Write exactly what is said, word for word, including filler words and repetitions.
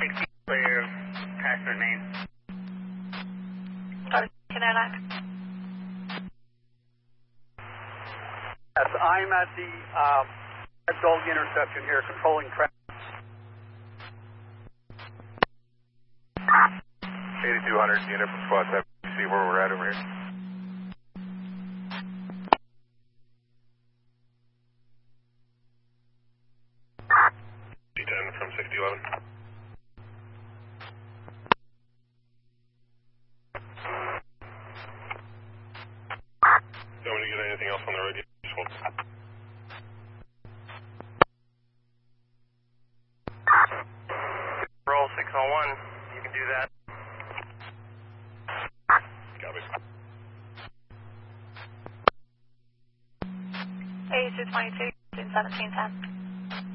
sixty, clear, passenger name. Got a Connecticut. Yes, I'm at the um, Dog intersection here, controlling traffic. eighty-two hundred unit from squad seven. See where we're at over here. D ten from sixty eleven. Don't want to get anything else on the radio. Just hold. Roll six oh one, you can do that. Copy. eighty-two twenty-two, seventeen ten.